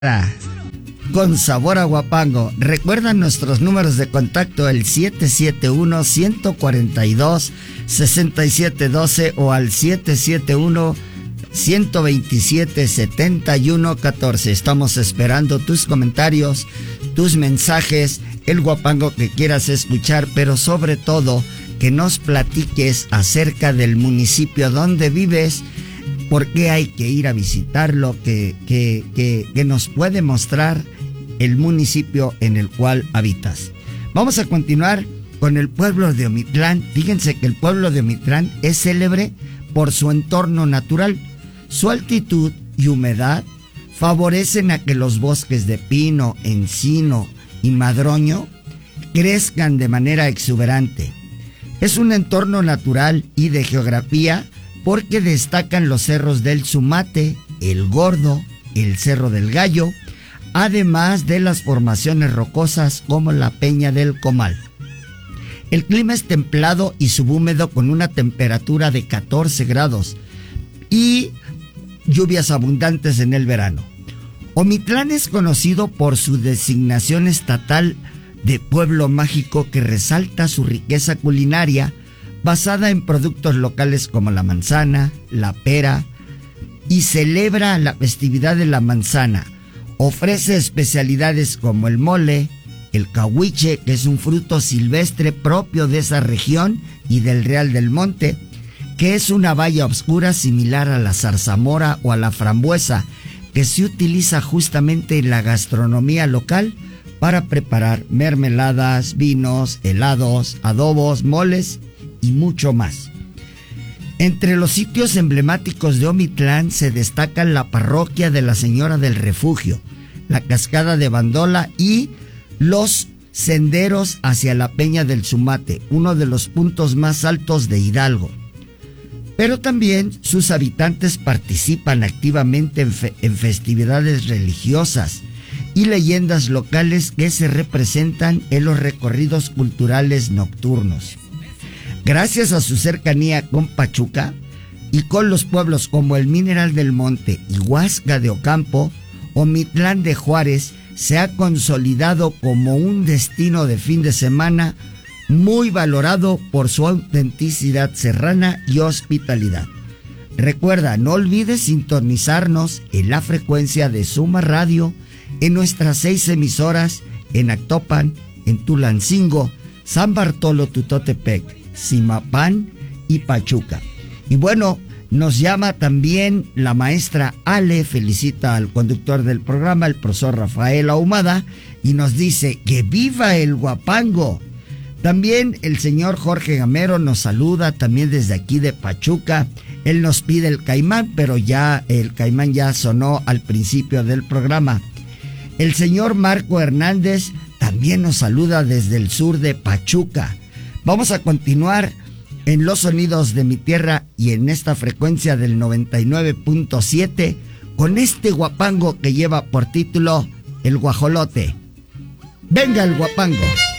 Con sabor a Huapango. Recuerda nuestros números de contacto, el 771-142-6712 o al 771-127-7114. Estamos esperando tus comentarios, tus mensajes, el Huapango que quieras escuchar, pero sobre todo que nos platiques acerca del municipio donde vives, por qué hay que ir a visitarlo, que nos puede mostrar el municipio en el cual habitas. Vamos a continuar con el pueblo de Omitlán. Fíjense que el pueblo de Omitlán es célebre por su entorno natural. Su altitud y humedad favorecen a que los bosques de pino, encino y madroño crezcan de manera exuberante. Es un entorno natural y de geografía porque destacan los cerros del Sumate, el Gordo, el Cerro del Gallo, además de las formaciones rocosas como la Peña del Comal. El clima es templado y subhúmedo con una temperatura de 14 grados y lluvias abundantes en el verano. Omitlán es conocido por su designación estatal de pueblo mágico que resalta su riqueza culinaria basada en productos locales como la manzana, la pera, y celebra la festividad de la manzana. Ofrece especialidades como el mole, el cahuiche, que es un fruto silvestre propio de esa región y del Real del Monte, que es una baya oscura similar a la zarzamora o a la frambuesa, que se utiliza justamente en la gastronomía local para preparar mermeladas, vinos, helados, adobos, moles y mucho más. Entre los sitios emblemáticos de Omitlán se destacan la parroquia de la Señora del Refugio, la cascada de Bandola y los senderos hacia la Peña del Sumate, uno de los puntos más altos de Hidalgo. Pero también sus habitantes participan activamente en festividades religiosas y leyendas locales que se representan en los recorridos culturales nocturnos. Gracias a su cercanía con Pachuca y con los pueblos como el Mineral del Monte y Huasca de Ocampo, Omitlán de Juárez se ha consolidado como un destino de fin de semana muy valorado por su autenticidad serrana y hospitalidad. Recuerda, no olvides sintonizarnos en la frecuencia de Suma Radio en nuestras 6 emisoras en Actopan, en Tulancingo, San Bartolo Tutotepec, Zimapán y Pachuca. Y bueno, nos llama también la maestra Ale, felicita al conductor del programa, el profesor Rafael Ahumada, y nos dice que viva el Huapango. También el señor Jorge Gamero nos saluda también desde aquí de Pachuca. Él nos pide el Caimán, pero ya el Caimán ya sonó al principio del programa. El señor Marco Hernández también nos saluda desde el sur de Pachuca. Vamos a continuar en los sonidos de mi tierra y en esta frecuencia del 99.7 con este Huapango que lleva por título El Guajolote. ¡Venga el Huapango!